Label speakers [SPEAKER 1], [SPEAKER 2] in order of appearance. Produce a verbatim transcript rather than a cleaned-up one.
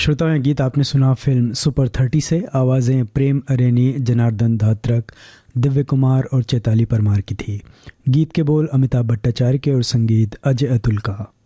[SPEAKER 1] श्रोताओं, गीत आपने सुना फिल्म सुपर थर्टी से। आवाज़ें प्रेम अरेनी, जनार्दन धात्रक, दिव्य कुमार और चैताली परमार की थी। गीत के बोल अमिताभ भट्टाचार्य के और संगीत अजय अतुल का।